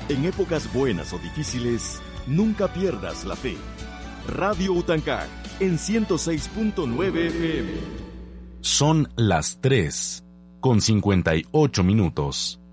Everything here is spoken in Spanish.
En épocas buenas o difíciles, nunca pierdas la fe. Radio Utancag, en 106.9 FM. Son las 3:58.